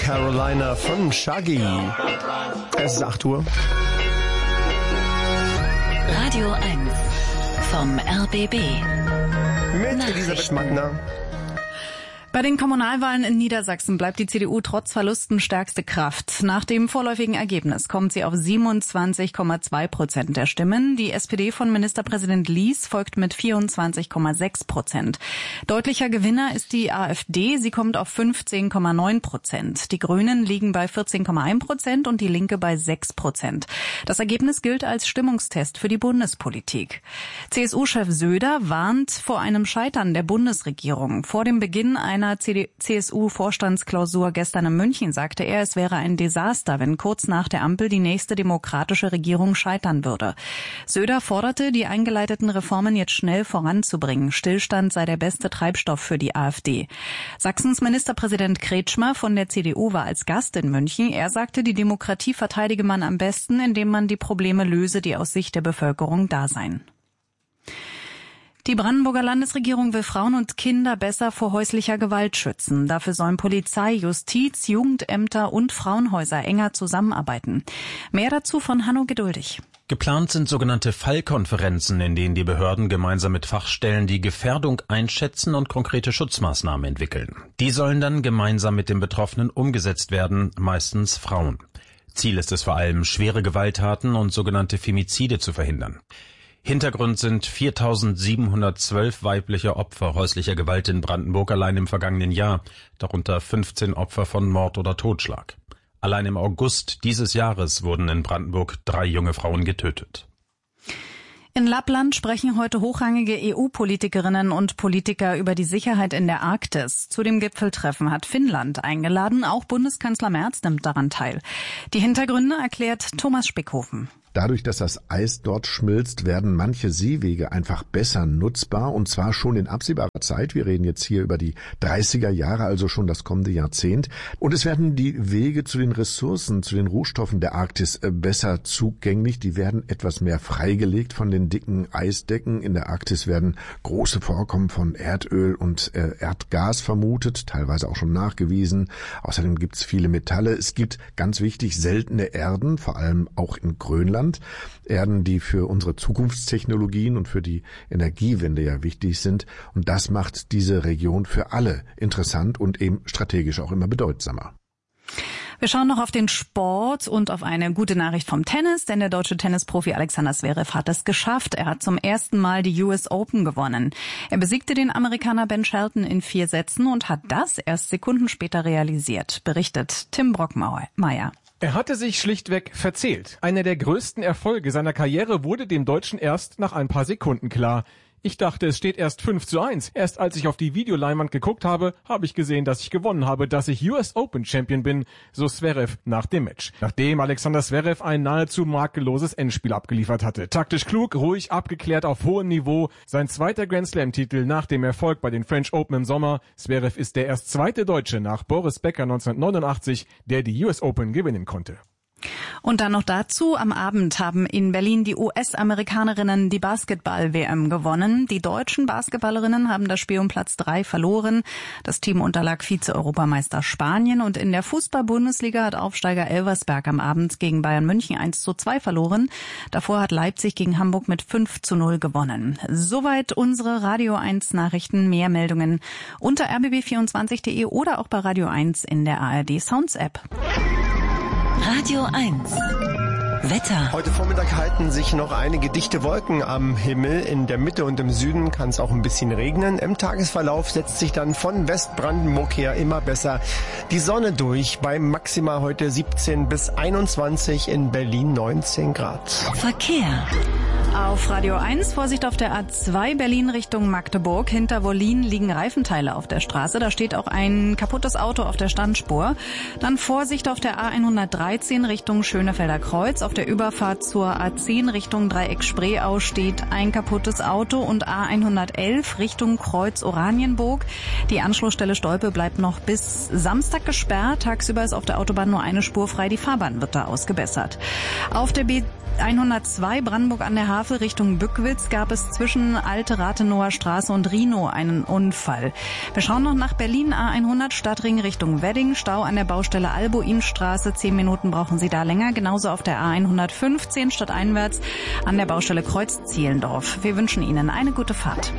Carolina von Shaggy. Es ist 8 Uhr. Radio 1 vom RBB. Mit Elisabeth Magner. Bei den Kommunalwahlen in Niedersachsen bleibt die CDU trotz Verlusten stärkste Kraft. Nach dem vorläufigen Ergebnis kommt sie auf 27,2% der Stimmen. Die SPD von Ministerpräsident Lies folgt mit 24,6%. Deutlicher Gewinner ist die AfD. Sie kommt auf 15,9%. Die Grünen liegen bei 14,1% und die Linke bei 6%. Das Ergebnis gilt als Stimmungstest für die Bundespolitik. CSU-Chef Söder warnt vor einem Scheitern der Bundesregierung. Vor dem Beginn einer CSU-Vorstandsklausur gestern in München sagte er, es wäre ein Desaster, wenn kurz nach der Ampel die nächste demokratische Regierung scheitern würde. Söder forderte, die eingeleiteten Reformen jetzt schnell voranzubringen. Stillstand sei der beste Treibstoff für die AfD. Sachsens Ministerpräsident Kretschmer von der CDU war als Gast in München. Er sagte, die Demokratie verteidige man am besten, indem man die Probleme löse, die aus Sicht der Bevölkerung da seien. Die Brandenburger Landesregierung will Frauen und Kinder besser vor häuslicher Gewalt schützen. Dafür sollen Polizei, Justiz, Jugendämter und Frauenhäuser enger zusammenarbeiten. Mehr dazu von Hanno Geduldig. Geplant sind sogenannte Fallkonferenzen, in denen die Behörden gemeinsam mit Fachstellen die Gefährdung einschätzen und konkrete Schutzmaßnahmen entwickeln. Die sollen dann gemeinsam mit den Betroffenen umgesetzt werden, meistens Frauen. Ziel ist es vor allem, schwere Gewalttaten und sogenannte Femizide zu verhindern. Hintergrund sind 4.712 weibliche Opfer häuslicher Gewalt in Brandenburg allein im vergangenen Jahr, darunter 15 Opfer von Mord oder Totschlag. Allein im August dieses Jahres wurden in Brandenburg 3 junge Frauen getötet. In Lappland sprechen heute hochrangige EU-Politikerinnen und Politiker über die Sicherheit in der Arktis. Zu dem Gipfeltreffen hat Finnland eingeladen. Auch Bundeskanzler Merz nimmt daran teil. Die Hintergründe erklärt Thomas Spickhofen. Dadurch, dass das Eis dort schmilzt, werden manche Seewege einfach besser nutzbar, und zwar schon in absehbarer Zeit. Wir reden jetzt hier über die 30er Jahre, also schon das kommende Jahrzehnt. Und es werden die Wege zu den Ressourcen, zu den Rohstoffen der Arktis besser zugänglich. Die werden etwas mehr freigelegt von den dicken Eisdecken. In der Arktis werden große Vorkommen von Erdöl und Erdgas vermutet, teilweise auch schon nachgewiesen. Außerdem gibt es viele Metalle. Es gibt, ganz wichtig, seltene Erden, vor allem auch in Grönland. Erden, die für unsere Zukunftstechnologien und für die Energiewende ja wichtig sind. Und das macht diese Region für alle interessant und eben strategisch auch immer bedeutsamer. Wir schauen noch auf den Sport und auf eine gute Nachricht vom Tennis, denn der deutsche Tennisprofi Alexander Zverev hat es geschafft. Er hat zum ersten Mal die US Open gewonnen. Er besiegte den Amerikaner Ben Shelton in 4 Sätzen und hat das erst Sekunden später realisiert, berichtet Tim Brockmeier. Er hatte sich schlichtweg verzählt. Einer der größten Erfolge seiner Karriere wurde dem Deutschen erst nach ein paar Sekunden klar. Ich dachte, es steht erst 5:1. Erst als ich auf die Videoleinwand geguckt habe, habe ich gesehen, dass ich gewonnen habe, dass ich US Open Champion bin, so Zverev nach dem Match. Nachdem Alexander Zverev ein nahezu makelloses Endspiel abgeliefert hatte. Taktisch klug, ruhig, abgeklärt auf hohem Niveau. Sein zweiter Grand Slam-Titel nach dem Erfolg bei den French Open im Sommer. Zverev ist der erst zweite Deutsche nach Boris Becker 1989, der die US Open gewinnen konnte. Und dann noch dazu, am Abend haben in Berlin die US-Amerikanerinnen die Basketball-WM gewonnen. Die deutschen Basketballerinnen haben das Spiel um Platz 3 verloren. Das Team unterlag Vize-Europameister Spanien. Und in der Fußball-Bundesliga hat Aufsteiger Elversberg am Abend gegen Bayern München 1:2 verloren. Davor hat Leipzig gegen Hamburg mit 5:0 gewonnen. Soweit unsere Radio 1 Nachrichten. Mehr Meldungen unter rbb24.de oder auch bei Radio 1 in der ARD Sounds App. Radio 1 Wetter. Heute Vormittag halten sich noch einige dichte Wolken am Himmel. In der Mitte und im Süden kann es auch ein bisschen regnen. Im Tagesverlauf setzt sich dann von Westbrandenburg her immer besser die Sonne durch. Bei maximal heute 17 bis 21, in Berlin 19 Grad. Verkehr. Auf Radio 1, Vorsicht auf der A2 Berlin Richtung Magdeburg. Hinter Wollin liegen Reifenteile auf der Straße. Da steht auch ein kaputtes Auto auf der Standspur. Dann Vorsicht auf der A113 Richtung Schönefelder Kreuz. Auf der Überfahrt zur A10 Richtung Dreieck Spreeau steht ein kaputtes Auto. Und A111 Richtung Kreuz Oranienburg. Die Anschlussstelle Stolpe bleibt noch bis Samstag gesperrt. Tagsüber ist auf der Autobahn nur eine Spur frei. Die Fahrbahn wird da ausgebessert. Auf der 102 Brandenburg an der Havel Richtung Bückwitz gab es zwischen Alte Rathenower Straße und Rhinow einen Unfall. Wir schauen noch nach Berlin, A100 Stadtring Richtung Wedding, Stau an der Baustelle Albuinstraße, 10 Minuten brauchen Sie da länger. Genauso auf der A115 stadteinwärts an der Baustelle Kreuz-Zehlendorf. Wir wünschen Ihnen eine gute Fahrt.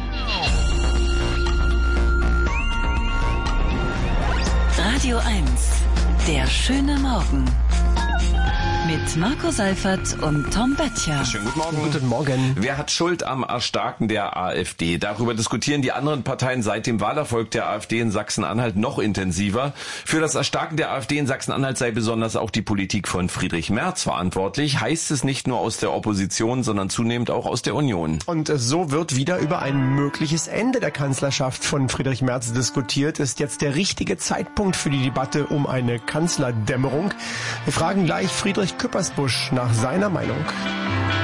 Radio 1, der schöne Morgen. Mit Marco Seifert und Tom Böttcher. Schönen guten Morgen. Guten Morgen. Wer hat Schuld am Erstarken der AfD? Darüber diskutieren die anderen Parteien seit dem Wahlerfolg der AfD in Sachsen-Anhalt noch intensiver. Für das Erstarken der AfD in Sachsen-Anhalt sei besonders auch die Politik von Friedrich Merz verantwortlich, heißt es nicht nur aus der Opposition, sondern zunehmend auch aus der Union. Und so wird wieder über ein mögliches Ende der Kanzlerschaft von Friedrich Merz diskutiert. Ist jetzt der richtige Zeitpunkt für die Debatte um eine Kanzlerdämmerung? Wir fragen gleich Friedrich Küppersbusch nach seiner Meinung.